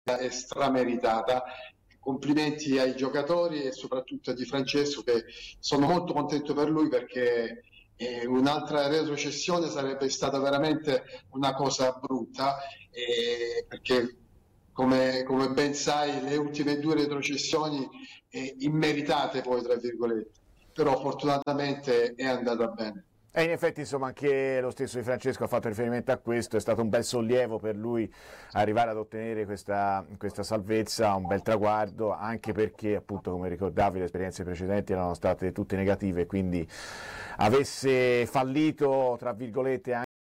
è strameritata. Complimenti ai giocatori e soprattutto a Di Francesco, che sono molto contento per lui, perché un'altra retrocessione sarebbe stata veramente una cosa brutta, perché come ben sai le ultime due retrocessioni immeritate poi tra virgolette, però fortunatamente è andata bene. E in effetti insomma anche lo stesso Di Francesco ha fatto riferimento a questo, è stato un bel sollievo per lui arrivare ad ottenere questa salvezza, un bel traguardo, anche perché appunto come ricordavi le esperienze precedenti erano state tutte negative, quindi avesse fallito tra virgolette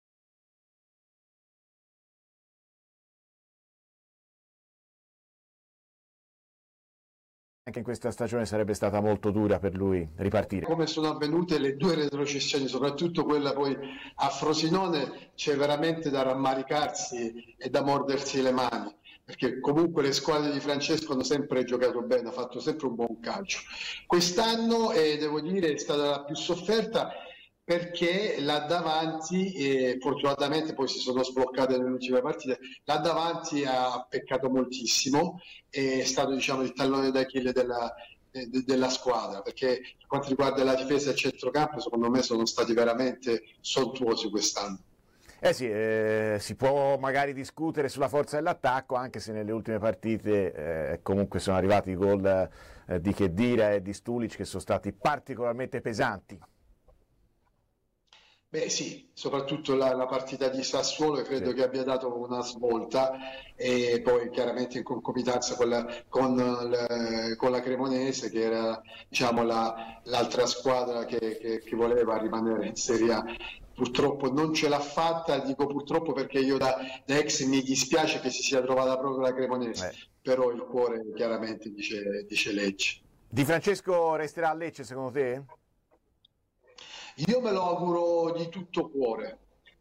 anche in questa stagione sarebbe stata molto dura per lui ripartire. Come sono avvenute le due retrocessioni, soprattutto quella poi a Frosinone, c'è veramente da rammaricarsi e da mordersi le mani, perché comunque le squadre di Francesco hanno sempre giocato bene, ha fatto sempre un buon calcio. Quest'anno, devo dire, è stata la più sofferta, perché là davanti, fortunatamente poi si sono sbloccate nelle ultime partite, là davanti ha peccato moltissimo, è stato, diciamo, il tallone d'Achille della squadra, perché per quanto riguarda la difesa e il centrocampo secondo me sono stati veramente sontuosi quest'anno. Eh sì, si può magari discutere sulla forza dell'attacco, anche se nelle ultime partite comunque sono arrivati i gol di Khedira e di Stulic che sono stati particolarmente pesanti. Beh sì, soprattutto la partita di Sassuolo credo Sì. che abbia dato una svolta, e poi chiaramente in concomitanza con la Cremonese, che era, diciamo, l'altra squadra che voleva rimanere in Serie A. Purtroppo non ce l'ha fatta, dico purtroppo perché io da ex mi dispiace che si sia trovata proprio la Cremonese, Eh. però il cuore chiaramente dice Lecce. Di Francesco resterà a Lecce secondo te? Io me lo auguro di tutto cuore,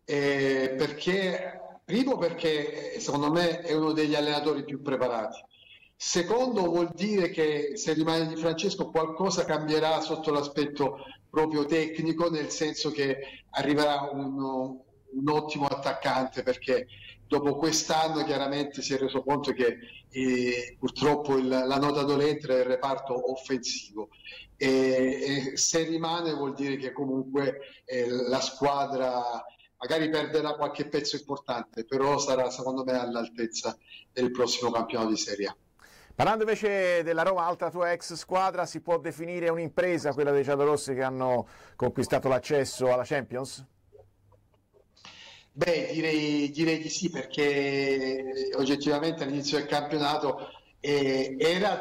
primo perché secondo me è uno degli allenatori più preparati. Secondo, vuol dire che se rimane Di Francesco qualcosa cambierà sotto l'aspetto proprio tecnico, nel senso che arriverà un ottimo attaccante, perché dopo quest'anno chiaramente si è reso conto che purtroppo la nota dolente è il reparto offensivo, e se rimane vuol dire che comunque la squadra magari perderà qualche pezzo importante, però sarà secondo me all'altezza del prossimo campionato di Serie A. Parlando invece della Roma, altra tua ex squadra, si può definire un'impresa quella dei giallorossi che hanno conquistato l'accesso alla Champions? Beh, direi di sì, perché oggettivamente all'inizio del campionato era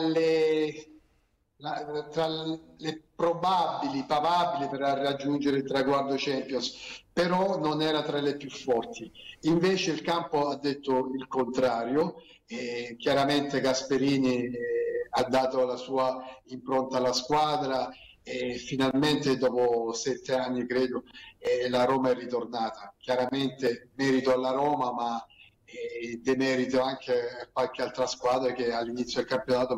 tra le probabili, papabili per raggiungere il traguardo Champions, però non era tra le più forti. Invece il campo ha detto il contrario, chiaramente Gasperini ha dato la sua impronta alla squadra, e finalmente dopo 7 anni credo la Roma è ritornata. Chiaramente merito alla Roma, ma demerito anche a qualche altra squadra che all'inizio del campionato